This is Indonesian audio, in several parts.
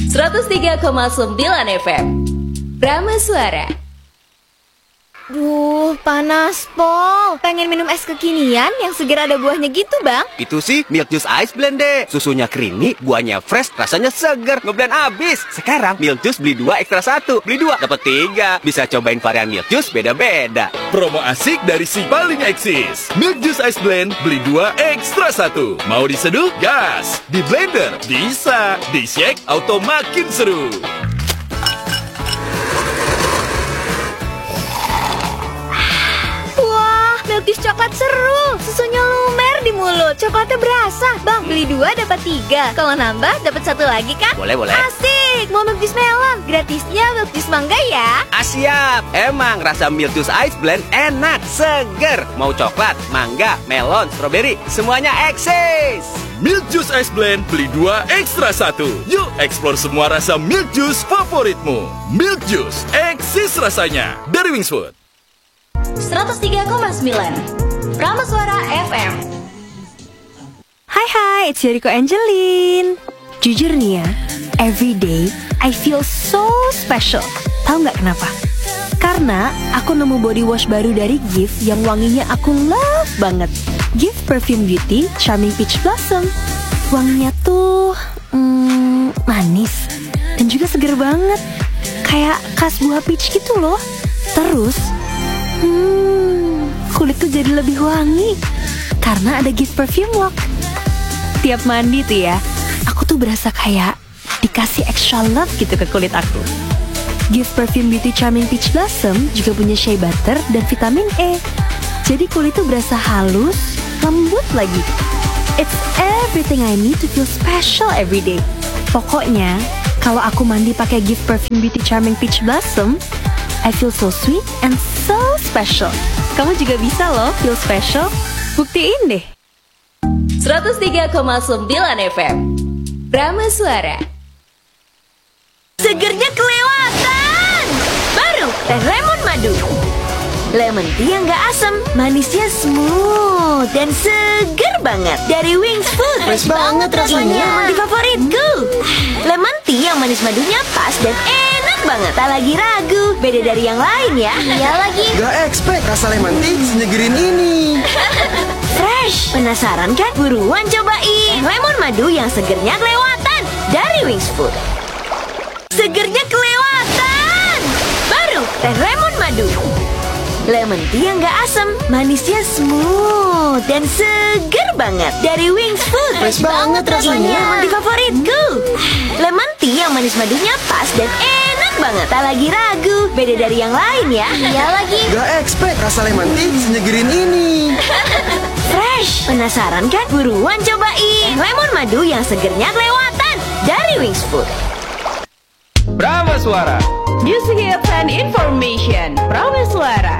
103,9 FM Prama Suara. Duh, panas, Pol. Pengen minum es kekinian yang segar ada buahnya gitu, Bang. Itu sih Milk Juice Ice Blend deh. Susunya creamy, buahnya fresh, rasanya segar. Ngeblend abis. Sekarang Milk Juice beli 2 ekstra 1. Beli 2 dapat 3. Bisa cobain varian Milk Juice beda-beda. Promo asik dari si paling eksis. Milk Juice Ice Blend beli 2 ekstra 1. Mau diseduh? Gas. Di blender? Bisa. Di shake? Auto makin seru. Milk Juice coklat seru. Susunya lumer di mulut. Coklatnya berasa. Bang, beli 2 dapat 3. Kalau nambah dapat 1 lagi kan? Boleh. Asik. Mau Milk Juice melon, gratisnya Milk Juice mangga ya. Siap. Emang rasa Milk Juice Ice Blend enak, seger. Mau coklat, mangga, melon, stroberi, semuanya eksis. Milk Juice Ice Blend beli 2 ekstra 1. Yuk explore semua rasa Milk Juice favoritmu. Milk Juice, eksis rasanya. Dari Wings Food. 103,9 Prama Suara FM. Hai, it's Jericho Angelin. Jujur nih ya, every day I feel so special. Tahu nggak kenapa? Karena aku nemu body wash baru dari Gift yang wanginya aku love banget. Gift Perfume Beauty Charming Peach Blossom. Wanginya tuh manis dan juga seger banget, kayak khas buah peach gitu loh. Terus kulit tuh jadi lebih wangi karena ada Gift Perfume Walk. Tiap mandi tuh ya, aku tuh berasa kayak dikasih extra love gitu ke kulit aku. Gift Perfume Beauty Charming Peach Blossom juga punya shea butter dan vitamin E. Jadi kulit tuh berasa halus, lembut lagi. It's everything I need to feel special every day. Pokoknya, kalau aku mandi pakai Gift Perfume Beauty Charming Peach Blossom, I feel so sweet and so special. Kamu juga bisa loh feel special. Buktiin deh. 103,9 FM Prama Suara. Segernya kelewatan. Baru teh lemon madu. Lemon tea yang gak asam, manisnya smooth dan seger banget. Dari Wings Food. Fresh banget rasanya. Ini mandi favoritku. Lemon tea yang manis madunya pas dan enak banget. Tak lagi ragu, beda dari yang lain ya. Iya lagi. Gak expect rasa lemon tea senyegerin ini. Fresh. Penasaran kan? Buruan cobain lemon madu yang segernya kelewatan dari Wings Food. Segernya kelewatan. Baru teh lemon madu. Lemon tea yang gak asam, manisnya smooth dan seger banget. Dari Wings Food. Fresh banget rasanya. Ini mandi favoritku. Lemon tea yang manis madunya pas dan enak banget. Tak lagi ragu, beda dari yang lain ya. Iya lagi. Gak expect rasa lemon tea senyegerin ini. Fresh. Penasaran kan? Buruan cobain lemon madu yang segernya kelewatan dari Wings Food. Prama Suara. Music Hits and Information Prama Suara.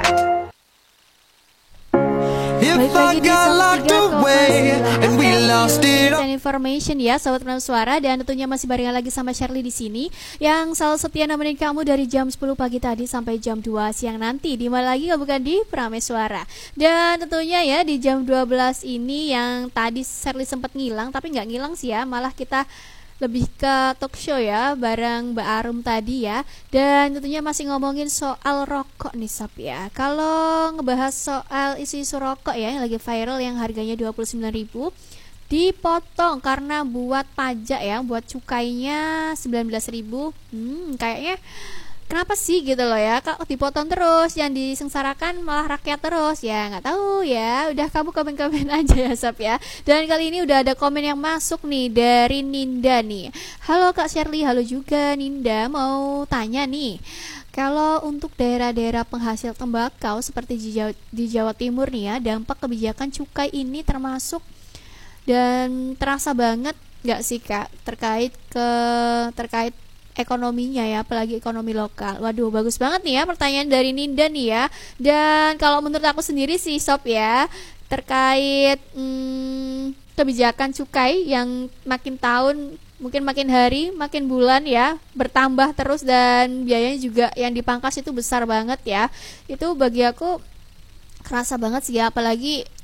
Balik lagi di 103,9 and we lost it all. dan information ya, Sobat Prama Suara, dan tentunya masih barengan lagi sama Shirley di sini yang selalu setia nemenin kamu dari jam 10 pagi tadi sampai jam 2 siang nanti. Di mana lagi kalau bukan di Prama Suara. Dan tentunya ya di jam 12 ini yang tadi Shirley sempat ngilang, tapi nggak ngilang sih ya, malah kita lebih ke talk show ya bareng Mbak Arum tadi ya. Dan tentunya masih ngomongin soal rokok nih Sob ya. Kalau ngebahas soal isu-isu rokok ya yang lagi viral yang harganya 29.000 dipotong karena buat pajak ya, buat cukainya 19.000. Kayaknya kenapa sih gitu loh ya, kok dipotong terus, yang disengsarakan malah rakyat terus ya, nggak tahu ya. Udah kamu komen-komen aja ya Sob ya. Dan kali ini udah ada komen yang masuk nih dari Ninda nih. Halo Kak Shirley, halo juga Ninda, mau tanya nih, kalau untuk daerah-daerah penghasil tembakau seperti di Jawa Timur nih ya, dampak kebijakan cukai ini termasuk dan terasa banget nggak sih Kak terkait ekonominya ya, apalagi ekonomi lokal. Waduh, bagus banget nih ya pertanyaan dari Ninda nih ya. Dan kalau menurut aku sendiri sih Sob ya, terkait kebijakan cukai yang makin tahun, mungkin makin hari, makin bulan ya, bertambah terus, dan biayanya juga yang dipangkas itu besar banget ya. Itu bagi aku kerasa banget sih ya, apalagi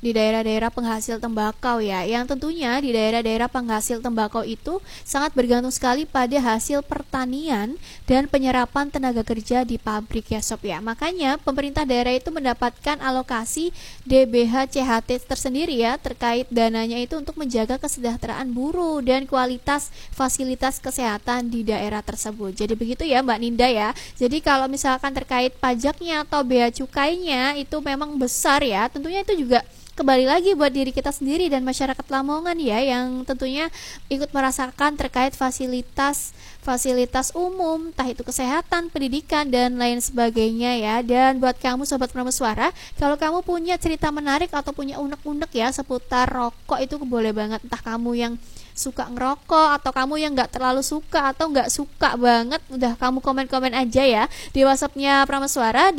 di daerah-daerah penghasil tembakau ya, yang tentunya di daerah-daerah penghasil tembakau itu sangat bergantung sekali pada hasil pertanian dan penyerapan tenaga kerja di pabrik ya sob ya. Makanya pemerintah daerah itu mendapatkan alokasi DBH CHT tersendiri ya, terkait dananya itu untuk menjaga kesejahteraan buruh dan kualitas fasilitas kesehatan di daerah tersebut. Jadi begitu ya Mbak Ninda ya. Jadi kalau misalkan terkait pajaknya atau bea cukainya itu memang besar ya, tentunya itu juga kembali lagi buat diri kita sendiri dan masyarakat Lamongan ya, yang tentunya ikut merasakan terkait fasilitas umum, entah itu kesehatan, pendidikan, dan lain sebagainya ya. Dan buat kamu Sobat Prameswara, kalau kamu punya cerita menarik atau punya unek-unek ya seputar rokok, itu boleh banget, entah kamu yang suka ngerokok atau kamu yang nggak terlalu suka atau nggak suka banget, udah kamu komen-komen aja ya di WhatsAppnya Prameswara di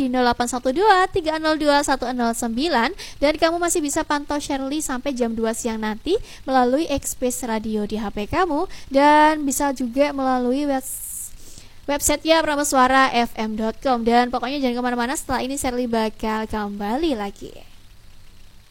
0812-302-109, dan kamu masih bisa pantau Shirley sampai jam 2 siang nanti melalui Express Radio di HP kamu, dan bisa juga melalui websitenya prameswarafm.com. Dan pokoknya jangan kemana-mana, setelah ini Shirley bakal kembali lagi.